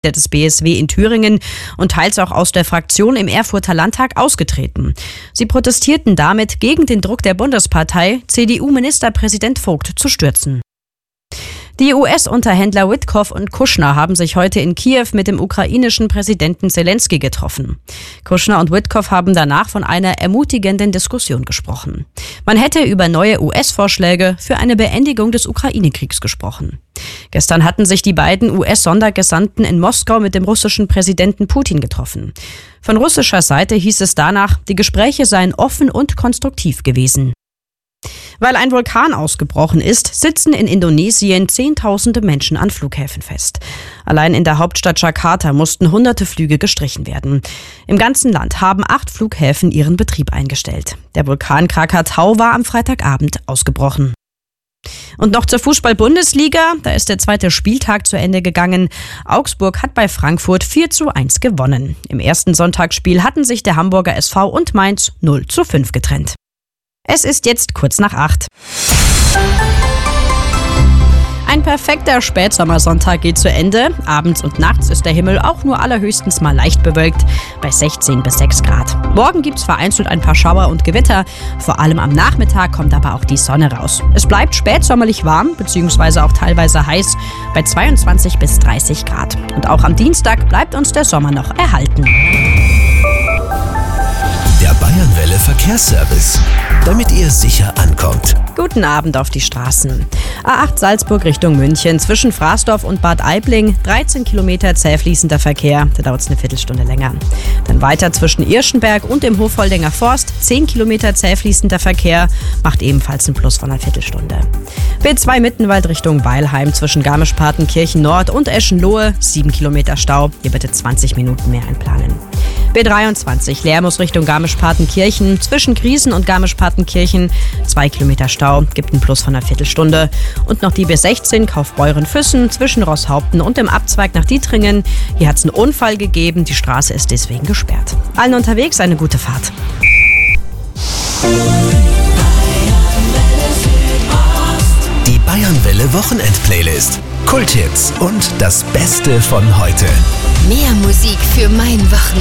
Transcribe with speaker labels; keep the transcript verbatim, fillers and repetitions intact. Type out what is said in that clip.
Speaker 1: des B S W in Thüringen und teils auch aus der Fraktion im Erfurter Landtag ausgetreten. Sie protestierten damit gegen den Druck der Bundespartei, C D U-Ministerpräsident Vogt zu stürzen. Die U S-Unterhändler Witkoff und Kushner haben sich heute in Kiew mit dem ukrainischen Präsidenten Zelensky getroffen. Kushner und Witkoff haben danach von einer ermutigenden Diskussion gesprochen. Man hätte über neue U S-Vorschläge für eine Beendigung des Ukraine-Kriegs gesprochen. Gestern hatten sich die beiden U S-Sondergesandten in Moskau mit dem russischen Präsidenten Putin getroffen. Von russischer Seite hieß es danach, die Gespräche seien offen und konstruktiv gewesen. Weil ein Vulkan ausgebrochen ist, sitzen in Indonesien Zehntausende Menschen an Flughäfen fest. Allein in der Hauptstadt Jakarta mussten hunderte Flüge gestrichen werden. Im ganzen Land haben acht Flughäfen ihren Betrieb eingestellt. Der Vulkan Krakatau war am Freitagabend ausgebrochen. Und noch zur Fußball-Bundesliga, da ist der zweite Spieltag zu Ende gegangen. Augsburg hat bei Frankfurt vier zu eins gewonnen. Im ersten Sonntagsspiel hatten sich der Hamburger S V und Mainz null zu fünf getrennt. Es ist jetzt kurz nach acht. Ein perfekter Spätsommersonntag geht zu Ende. Abends und nachts ist der Himmel auch nur allerhöchstens mal leicht bewölkt, bei sechzehn bis sechs Grad. Morgen gibt's vereinzelt ein paar Schauer und Gewitter. Vor allem am Nachmittag kommt aber auch die Sonne raus. Es bleibt spätsommerlich warm, beziehungsweise auch teilweise heiß, bei zweiundzwanzig bis dreißig Grad. Und auch am Dienstag bleibt uns der Sommer noch erhalten.
Speaker 2: Der Bayernwelle Verkehrsservice, damit ihr sicher ankommt.
Speaker 1: Guten Abend auf die Straßen. A acht Salzburg Richtung München, zwischen Frasdorf und Bad Aibling, dreizehn Kilometer zäh fließender Verkehr, da dauert es eine Viertelstunde länger. Dann weiter zwischen Irschenberg und dem Hofholdinger Forst, zehn Kilometer zäh fließender Verkehr, macht ebenfalls einen Plus von einer Viertelstunde. B zwei Mittenwald Richtung Weilheim, zwischen Garmisch-Partenkirchen Nord und Eschenlohe, sieben Kilometer Stau, hier bitte zwanzig Minuten mehr einplanen. B dreiundzwanzig Lermus Richtung Garmisch-Partenkirchen, zwischen Griesen und Garmisch-Partenkirchen, zwei Kilometer Stau, gibt einen Plus von einer Viertelstunde. Und noch die B sechzehn Kaufbeuren-Füssen, zwischen Rosshaupten und dem Abzweig nach Dietringen. Hier hat es einen Unfall gegeben, die Straße ist deswegen gesperrt. Allen unterwegs eine gute Fahrt.
Speaker 2: Die Bayernwelle Wochenend-Playlist. Kulthits und das Beste von heute.
Speaker 3: Mehr Musik für mein Wochenende.